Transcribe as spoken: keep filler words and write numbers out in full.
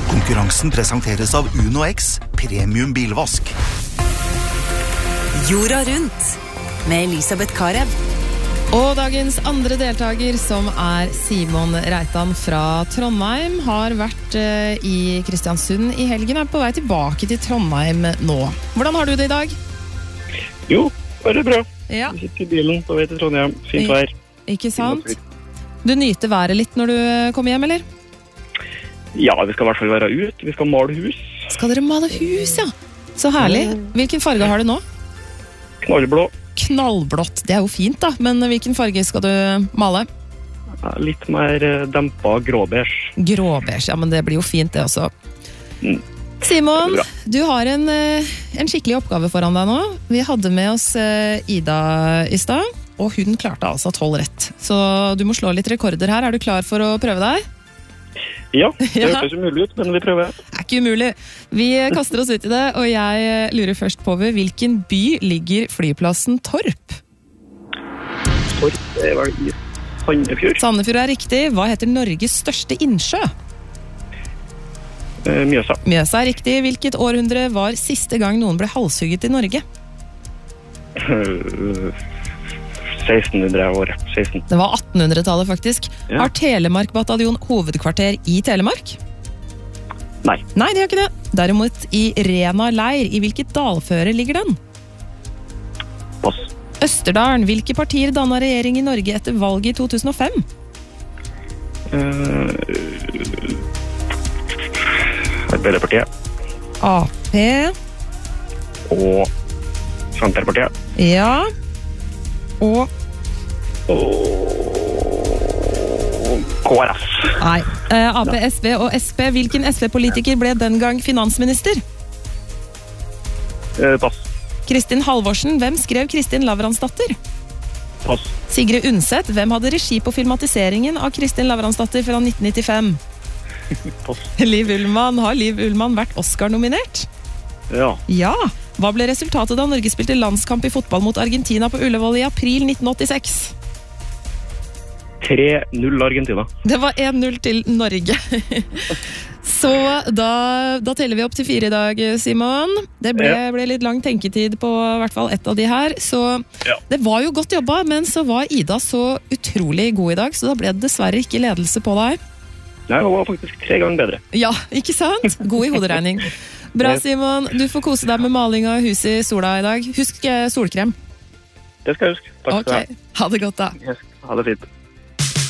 Konkurransen presenteres av Uno X, premium bilvask. Jorda rundt, med Elisabeth Karev. Og dagens andre deltager, som er Simon Reitan fra Trondheim, har vært uh, i Kristiansund i helgen, er på vei tilbake til Trondheim nå. Hvordan har du det i dag? Jo, bare bra. Ja. Vi sitter i bilen på vei til Trondheim. Fint vær. Ikke sant? Du nyter været litt når du kommer hjem, eller? Ja, vi skal i hvert fall være ut. Vi skal male hus. Skal dere male hus, ja? Så herlig. Hvilken farge har du nå? Knallblå. Knallblått, det er jo fint da. Men hvilken farge skal du male? Ja, litt mer dempa gråbeige. Gråbeige, ja, men det blir jo fint det også. Mm. Simon, du har en, en skikkelig oppgave foran deg nå. Vi hadde med oss Ida i stad, og hun klarte altså tolv rett. Så du må slå litt rekorder her. Er du klar for å prøve deg? Ja, det ja. Hørtes umulig ut, men vi prøver. Det er ikke umulig. Vi kaster oss ut i det, og jeg lurer først på ved hvilken by ligger flyplassen Torp? Torp, det er vel i Sandefjord. Sandefjord er riktig. Hva heter Norges største innsjø? Eh, Mjøsa. Mjøsa er riktig. Hvilket århundre var siste gang noen ble halshugget i Norge? sekstenhundre år. seksten. Det var attenhundretallet faktisk. Ja. Har Telemark bataljon hovedkvarter i Telemark? Nei. Nei, det har ikke det. Derimot i Rena leir. I hvilket dalføre ligger den? Pass. Østerdalen. Hvilke partier dannet regjering i Norge etter valget i to tusen og fem? Uh, Arbeiderpartiet. A P. Og Senterpartiet. Ja. Og K R F. Nei. A P, S P og S P. Hvilken S P-politiker ble den gang finansminister? Eh, pass. Kristin Halvorsen. Hvem skrev Kristin Lavransdatter? Pass. Sigrid Undset. Hvem hadde regi på filmatiseringen av Kristin Lavransdatter fra nitten nittifem? Pass. Liv Ullmann. Har Liv Ullmann vært Oscar-nominert? Ja. Ja. Hva ble resultatet da Norge spilte landskamp i fotball mot Argentina på Ullevål i april nitten åttiseks? tre null Argentina. Det var en null til Norge. Så da, da teller vi opp til fire i dag, Simon. Det ble, ja. ble litt lang tenketid på i hvert fall ett av de her. Så ja. Det var jo godt jobba, men så var Ida så utrolig god i dag, så da ble det dessverre ikke ledelse på deg. Nei, hun var faktisk tre ganger bedre. Ja, ikke sant? God i hoderegning. Bra, Simon. Du får kose deg med maling av huset i sola i dag. Husk solkrem. Det skal jeg huske. Takk skal du ha. Ok, ha det godt da. Ha det fint.